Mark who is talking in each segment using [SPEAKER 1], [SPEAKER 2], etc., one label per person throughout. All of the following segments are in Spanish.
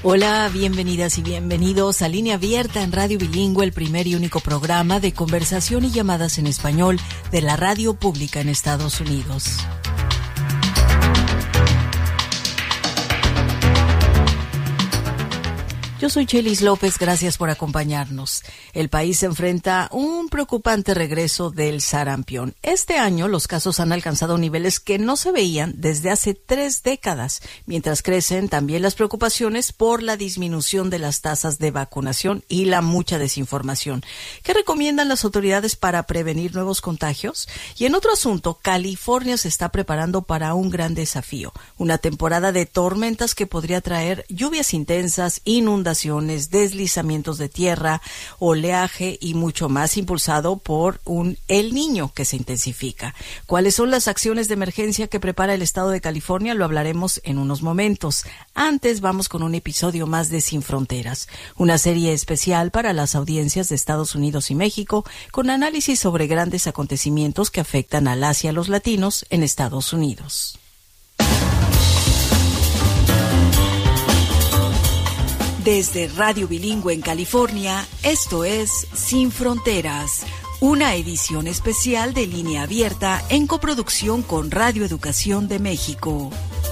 [SPEAKER 1] Hola, bienvenidas y bienvenidos a Línea Abierta en Radio Bilingüe, el primer y único programa de conversación y llamadas en español de la radio pública en Estados Unidos. Yo soy Chelis López, gracias por acompañarnos. El país se enfrenta a un preocupante regreso del sarampión. Este año los casos han alcanzado niveles que no se veían desde hace 3 décadas, mientras crecen también las preocupaciones por la disminución de las tasas de vacunación y la mucha desinformación. ¿Qué recomiendan las autoridades para prevenir nuevos contagios? Y en otro asunto, California se está preparando para un gran desafío, una temporada de tormentas que podría traer lluvias intensas, inundaciones, deslizamientos de tierra, oleaje y mucho más, impulsado por un El Niño que se intensifica. ¿Cuáles son las acciones de emergencia que prepara el estado de California? Lo hablaremos en unos momentos. Antes vamos con un episodio más de Sin Fronteras, una serie especial para las audiencias de Estados Unidos y México, con análisis sobre grandes acontecimientos que afectan al Asia y a los latinos en Estados Unidos. Desde Radio Bilingüe en California, esto es Sin Fronteras, una edición especial de Línea Abierta en coproducción con Radio Educación de México.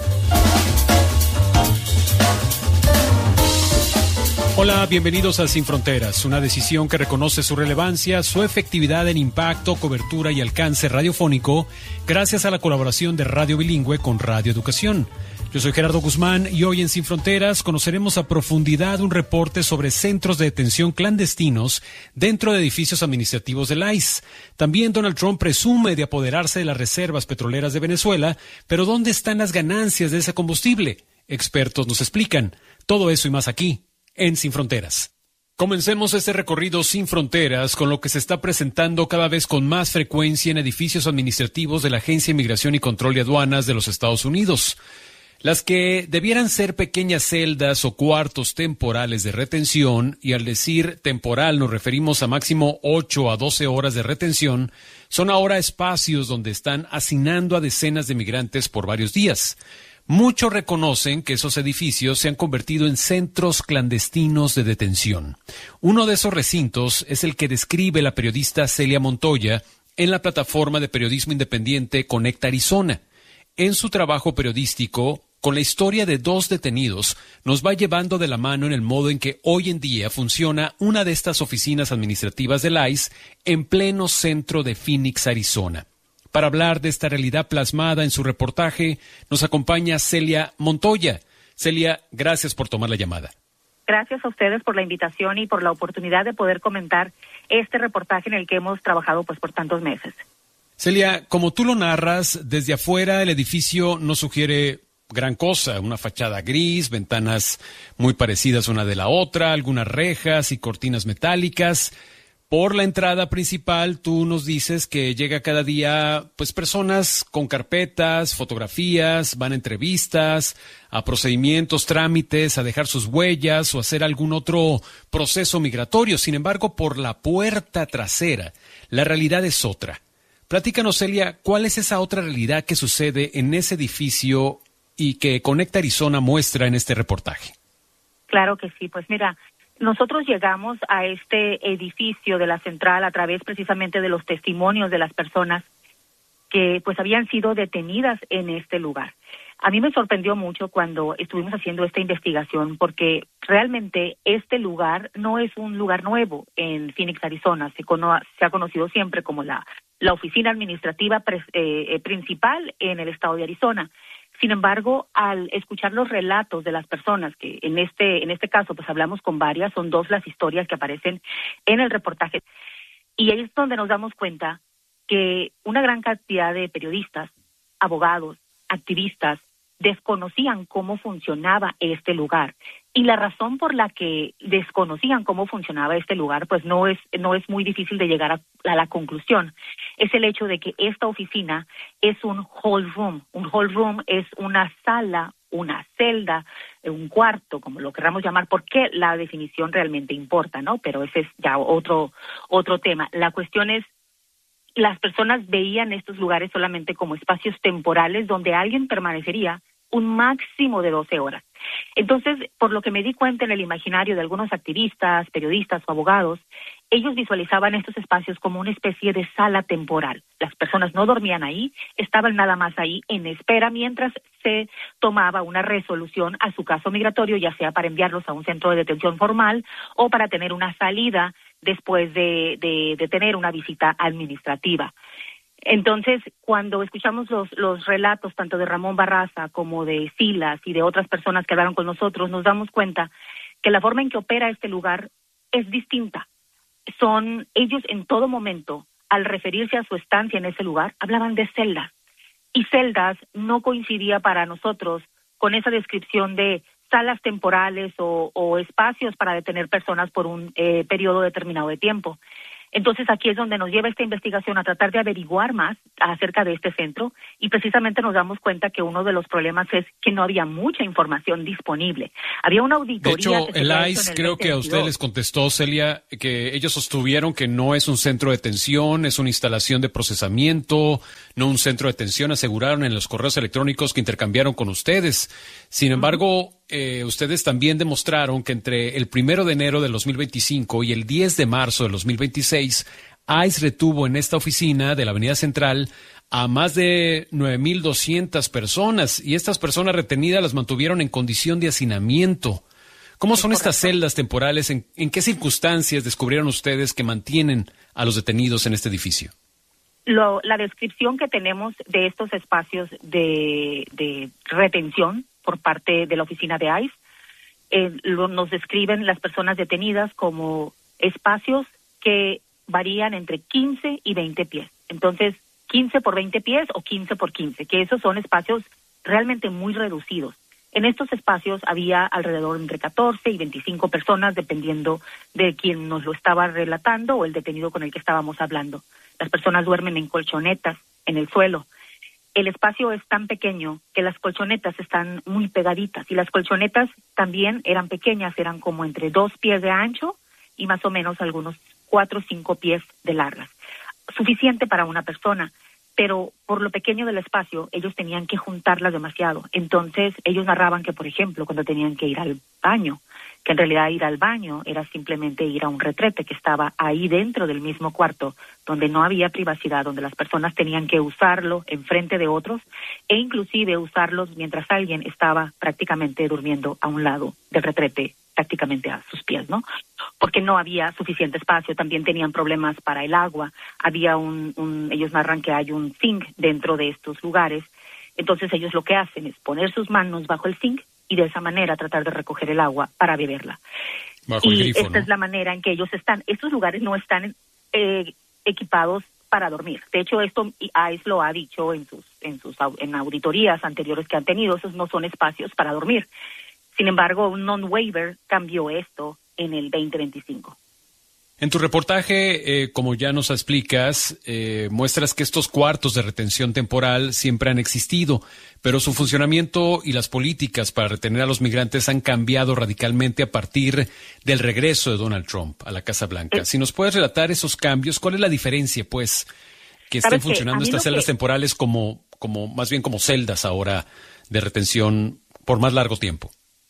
[SPEAKER 2] Hola, bienvenidos a Sin Fronteras, una decisión que reconoce su relevancia, su efectividad en impacto, cobertura y alcance radiofónico, gracias a la colaboración de Radio Bilingüe con Radio Educación. Yo soy Gerardo Guzmán y hoy en Sin Fronteras conoceremos a profundidad un reporte sobre centros de detención clandestinos dentro de edificios administrativos del ICE. También Donald Trump presume de apoderarse de las reservas petroleras de Venezuela, pero ¿dónde están las ganancias de ese combustible? Expertos nos explican. Todo eso y más aquí, en Sin Fronteras. Comencemos este recorrido sin fronteras con lo que se está presentando cada vez con más frecuencia en edificios administrativos de la Agencia de Inmigración y Control de Aduanas de los Estados Unidos. Las que debieran ser pequeñas celdas o cuartos temporales de retención, y al decir temporal nos referimos a máximo 8 a 12 horas de retención, son ahora espacios donde están hacinando a decenas de migrantes por varios días. Muchos reconocen que esos edificios se han convertido en centros clandestinos de detención. Uno de esos recintos es el que describe la periodista Celia Montoya en la plataforma de periodismo independiente Conecta Arizona. En su trabajo periodístico, con la historia de 2 detenidos, nos va llevando de la mano en el modo en que hoy en día funciona una de estas oficinas administrativas del ICE en pleno centro de Phoenix, Arizona. Para hablar de esta realidad plasmada en su reportaje, nos acompaña Celia Montoya. Celia, gracias por tomar la llamada.
[SPEAKER 3] Gracias a ustedes por la invitación y por la oportunidad de poder comentar este reportaje en el que hemos trabajado por tantos meses.
[SPEAKER 2] Celia, como tú lo narras, desde afuera el edificio no sugiere gran cosa, una fachada gris, ventanas muy parecidas una de la otra, algunas rejas y cortinas metálicas. Por la entrada principal, tú nos dices que llega cada día, personas con carpetas, fotografías, van a entrevistas, a procedimientos, trámites, a dejar sus huellas o hacer algún otro proceso migratorio. Sin embargo, por la puerta trasera, la realidad es otra. Platícanos, Celia, ¿cuál es esa otra realidad que sucede en ese edificio y que Conecta Arizona muestra en este reportaje?
[SPEAKER 3] Claro que sí, mira, nosotros llegamos a este edificio de la central a través precisamente de los testimonios de las personas que habían sido detenidas en este lugar. A mí me sorprendió mucho cuando estuvimos haciendo esta investigación porque realmente este lugar no es un lugar nuevo en Phoenix, Arizona. Se ha conocido siempre como la oficina administrativa principal en el estado de Arizona. Sin embargo, al escuchar los relatos de las personas, que en este caso hablamos con varias, son 2 las historias que aparecen en el reportaje, y ahí es donde nos damos cuenta que una gran cantidad de periodistas, abogados, activistas, desconocían cómo funcionaba este lugar. Y la razón por la que desconocían cómo funcionaba este lugar, no es muy difícil de llegar a la conclusión. Es el hecho de que esta oficina es un hall room. Un hall room es una sala, una celda, un cuarto, como lo queramos llamar, porque la definición realmente importa, ¿no? Pero ese es ya otro tema. La cuestión es, las personas veían estos lugares solamente como espacios temporales donde alguien permanecería un máximo de 12 horas. Entonces, por lo que me di cuenta en el imaginario de algunos activistas, periodistas o abogados, ellos visualizaban estos espacios como una especie de sala temporal. Las personas no dormían ahí, estaban nada más ahí en espera mientras se tomaba una resolución a su caso migratorio, ya sea para enviarlos a un centro de detención formal o para tener una salida después de tener una visita administrativa. Entonces, cuando escuchamos los relatos tanto de Ramón Barraza como de Silas y de otras personas que hablaron con nosotros, nos damos cuenta que la forma en que opera este lugar es distinta. Son ellos en todo momento, al referirse a su estancia en ese lugar, hablaban de celdas. Y celdas no coincidía para nosotros con esa descripción de salas temporales o espacios para detener personas por un periodo determinado de tiempo. Entonces aquí es donde nos lleva esta investigación a tratar de averiguar más acerca de este centro y precisamente nos damos cuenta que uno de los problemas es que no había mucha información disponible. Había una auditoría.
[SPEAKER 2] De hecho, el ICE creo que a usted les contestó, Celia, que ellos sostuvieron que no es un centro de detención, es una instalación de procesamiento, no un centro de detención, aseguraron en los correos electrónicos que intercambiaron con ustedes. Sin embargo, ustedes también demostraron que entre el 1 de enero del 2025 y el 10 de marzo del 2026, ICE retuvo en esta oficina de la Avenida Central a más de 9,200 personas y estas personas retenidas las mantuvieron en condición de hacinamiento. ¿Cómo son estas celdas temporales? ¿En qué circunstancias descubrieron ustedes que mantienen a los detenidos en este edificio?
[SPEAKER 3] La descripción que tenemos de estos espacios de retención por parte de la oficina de ICE, nos describen las personas detenidas como espacios que varían entre 15 y 20 pies. Entonces, 15 por 20 pies o 15 por 15, que esos son espacios realmente muy reducidos. En estos espacios había alrededor entre 14 y 25 personas, dependiendo de quién nos lo estaba relatando o el detenido con el que estábamos hablando. Las personas duermen en colchonetas, en el suelo. El espacio es tan pequeño que las colchonetas están muy pegaditas y las colchonetas también eran pequeñas, eran como entre 2 pies de ancho y más o menos algunos 4 o 5 pies de largas. Suficiente para una persona, pero por lo pequeño del espacio ellos tenían que juntarlas demasiado. Entonces ellos narraban que, por ejemplo, cuando tenían que ir al baño, que en realidad ir al baño era simplemente ir a un retrete que estaba ahí dentro del mismo cuarto, donde no había privacidad, donde las personas tenían que usarlo enfrente de otros e inclusive usarlos mientras alguien estaba prácticamente durmiendo a un lado del retrete, prácticamente a sus pies, ¿no? Porque no había suficiente espacio, también tenían problemas para el agua, había ellos narran que hay un zinc dentro de estos lugares, entonces ellos lo que hacen es poner sus manos bajo el zinc y de esa manera tratar de recoger el agua para beberla.
[SPEAKER 2] Bajo el grifo,
[SPEAKER 3] esta es la manera en que ellos están. Estos lugares no están equipados para dormir. De hecho, esto ICE lo ha dicho en auditorías anteriores que han tenido, esos no son espacios para dormir. Sin embargo, un non-waiver cambió esto en el 2025.
[SPEAKER 2] En tu reportaje, como ya nos explicas, muestras que estos cuartos de retención temporal siempre han existido, pero su funcionamiento y las políticas para retener a los migrantes han cambiado radicalmente a partir del regreso de Donald Trump a la Casa Blanca. Si nos puedes relatar esos cambios, ¿cuál es la diferencia, pues, que estén funcionando estas celdas temporales más bien como celdas ahora de retención por más largo tiempo?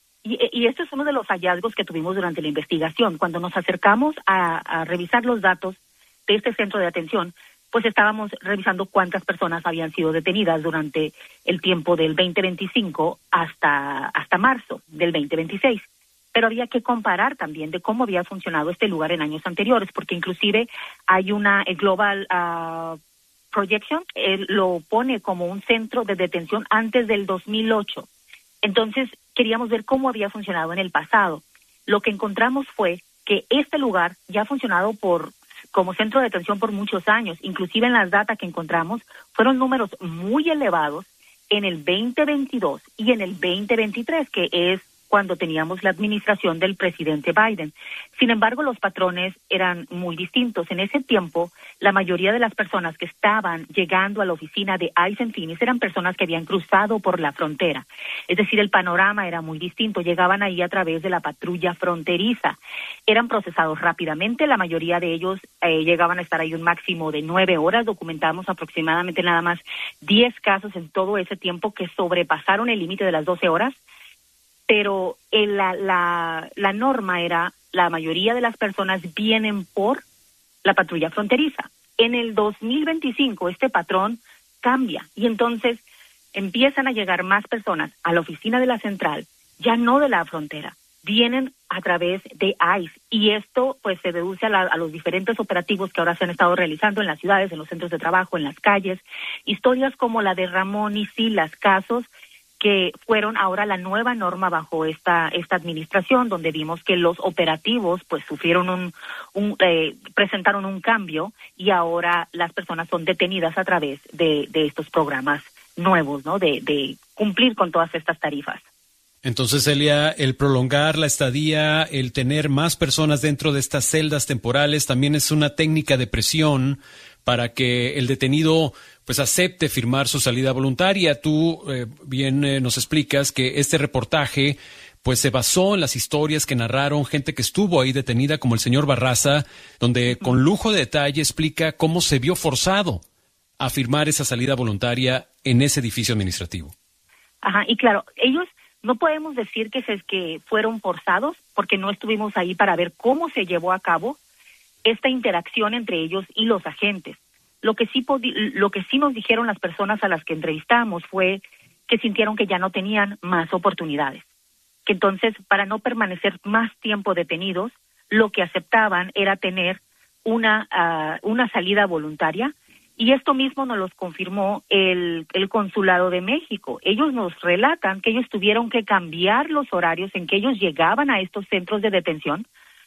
[SPEAKER 3] Y este es uno de los hallazgos que tuvimos durante la investigación. Cuando nos acercamos a revisar los datos de este centro de atención, pues estábamos revisando cuántas personas habían sido detenidas durante el tiempo del 2025 hasta marzo del 2026. Pero había que comparar también de cómo había funcionado este lugar en años anteriores, porque inclusive hay una Global Projection, lo pone como un centro de detención antes del 2008. Entonces, queríamos ver cómo había funcionado en el pasado. Lo que encontramos fue que este lugar ya ha funcionado como centro de detención por muchos años. Inclusive en las datas que encontramos fueron números muy elevados en el 2022 y en el 2023, que es cuando teníamos la administración del presidente Biden. Sin embargo, los patrones eran muy distintos. En ese tiempo, la mayoría de las personas que estaban llegando a la oficina de ICE en Phoenix eran personas que habían cruzado por la frontera. Es decir, el panorama era muy distinto. Llegaban ahí a través de la patrulla fronteriza. Eran procesados rápidamente. La mayoría de ellos llegaban a estar ahí un máximo de 9 horas. Documentamos aproximadamente nada más 10 casos en todo ese tiempo que sobrepasaron el límite de las 12 horas. Pero la norma era, la mayoría de las personas vienen por la patrulla fronteriza. En el 2025 este patrón cambia y entonces empiezan a llegar más personas a la oficina de la central, ya no de la frontera, vienen a través de ICE y esto pues se deduce a los diferentes operativos que ahora se han estado realizando en las ciudades, en los centros de trabajo, en las calles, historias como la de Ramón y Silas, casos que fueron ahora la nueva norma bajo esta administración, donde vimos que los operativos pues sufrieron presentaron un cambio y ahora las personas son detenidas a través de estos programas nuevos, ¿no? De cumplir con todas estas tarifas.
[SPEAKER 2] Entonces, Elia, el prolongar la estadía, el tener más personas dentro de estas celdas temporales también es una técnica de presión para que el detenido pues acepte firmar su salida voluntaria. Tú bien nos explicas que este reportaje pues se basó en las historias que narraron gente que estuvo ahí detenida, como el señor Barraza, donde con lujo de detalle explica cómo se vio forzado a firmar esa salida voluntaria en ese edificio administrativo.
[SPEAKER 3] Ajá, y claro, ellos no podemos decir que fueron forzados porque no estuvimos ahí para ver cómo se llevó a cabo esta interacción entre ellos y los agentes. Lo que sí nos dijeron las personas a las que entrevistamos fue que sintieron que ya no tenían más oportunidades, que entonces para no permanecer más tiempo detenidos, lo que aceptaban era tener una salida voluntaria, y esto mismo nos lo confirmó el Consulado de México. Ellos nos relatan que ellos tuvieron que cambiar los horarios en que ellos llegaban a estos centros de detención,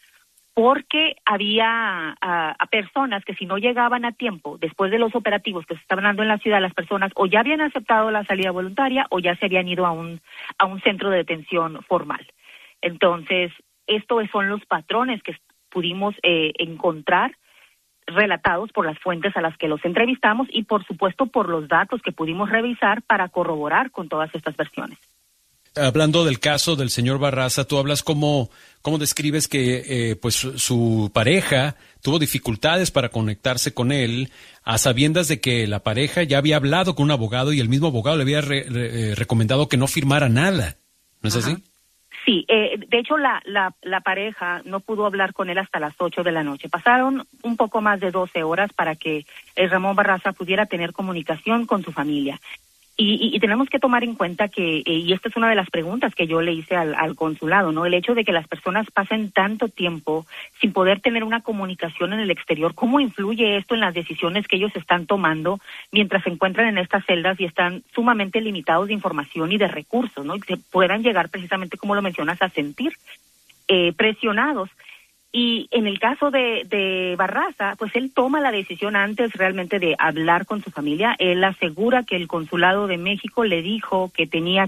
[SPEAKER 3] porque había a personas que si no llegaban a tiempo, después de los operativos que se estaban dando en la ciudad, las personas o ya habían aceptado la salida voluntaria o ya se habían ido a un centro de detención formal. Entonces, estos son los patrones que pudimos encontrar relatados por las fuentes a las que los entrevistamos y, por supuesto, por los datos que pudimos revisar para corroborar con todas estas versiones.
[SPEAKER 2] Hablando del caso del señor Barraza, tú hablas cómo describes que pues su pareja tuvo dificultades para conectarse con él, a sabiendas de que la pareja ya había hablado con un abogado y el mismo abogado le había recomendado que no firmara nada. ¿No es así?
[SPEAKER 3] Sí, de hecho la pareja no pudo hablar con él hasta las 8 de la noche. Pasaron un poco más de 12 horas para que Ramón Barraza pudiera tener comunicación con su familia. Y tenemos que tomar en cuenta que, y esta es una de las preguntas que yo le hice al consulado, ¿no? El hecho de que las personas pasen tanto tiempo sin poder tener una comunicación en el exterior, ¿cómo influye esto en las decisiones que ellos están tomando mientras se encuentran en estas celdas y están sumamente limitados de información y de recursos, ¿no? Y que se puedan llegar precisamente, como lo mencionas, a sentir presionados. Y en el caso de Barraza, pues él toma la decisión antes realmente de hablar con su familia. Él asegura que el Consulado de México le dijo que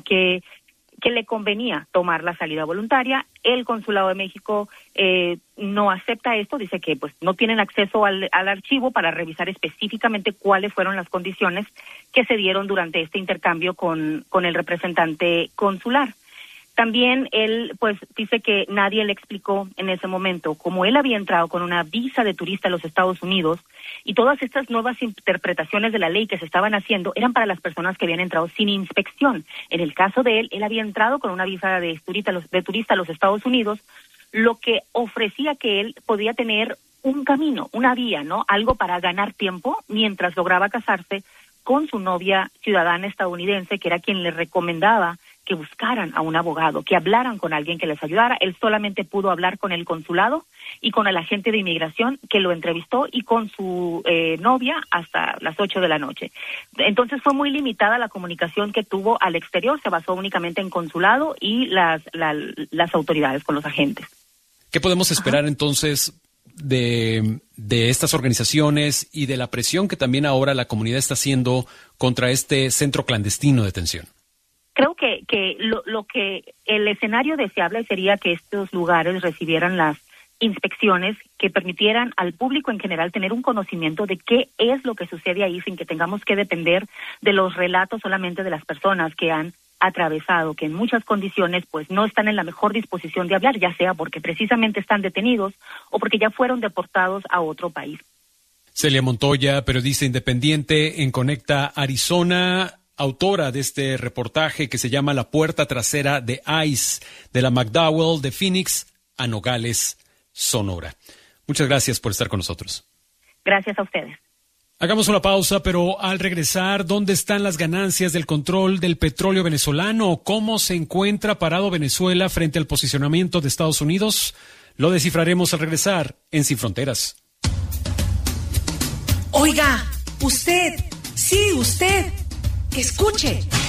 [SPEAKER 3] que le convenía tomar la salida voluntaria. El Consulado de México no acepta esto, dice que pues no tienen acceso al archivo para revisar específicamente cuáles fueron las condiciones que se dieron durante este intercambio con el representante consular. También él pues dice que nadie le explicó en ese momento cómo él había entrado con una visa de turista a los Estados Unidos y todas estas nuevas interpretaciones de la ley que se estaban haciendo eran para las personas que habían entrado sin inspección. En el caso de él había entrado con una visa de turista a los Estados Unidos, lo que ofrecía que él podía tener un camino, una vía, ¿no? Algo para ganar tiempo mientras lograba casarse con su novia ciudadana estadounidense, que era quien le recomendaba que buscaran a un abogado, que hablaran con alguien que les ayudara. Él solamente pudo hablar con el consulado y con el agente de inmigración que lo entrevistó y con su novia hasta las 8 de la noche. Entonces fue muy limitada la comunicación que tuvo al exterior, se basó únicamente en consulado y las autoridades con los agentes.
[SPEAKER 2] ¿Qué podemos esperar entonces de estas organizaciones y de la presión que también ahora la comunidad está haciendo contra este centro clandestino de detención?
[SPEAKER 3] Creo que lo que el escenario deseable sería que estos lugares recibieran las inspecciones que permitieran al público en general tener un conocimiento de qué es lo que sucede ahí, sin que tengamos que depender de los relatos solamente de las personas que han atravesado, que en muchas condiciones pues no están en la mejor disposición de hablar, ya sea porque precisamente están detenidos o porque ya fueron deportados a otro país.
[SPEAKER 2] Celia Montoya, periodista independiente en Conecta Arizona, autora de este reportaje que se llama La puerta trasera de ICE, de la McDowell de Phoenix a Nogales, Sonora. Muchas gracias por estar con nosotros.
[SPEAKER 3] Gracias a ustedes.
[SPEAKER 2] Hagamos una pausa, pero al regresar, ¿dónde están las ganancias del control del petróleo venezolano? ¿Cómo se encuentra parado Venezuela frente al posicionamiento de Estados Unidos? Lo descifraremos al regresar en Sin Fronteras.
[SPEAKER 4] Oiga, usted, sí, usted, escuche.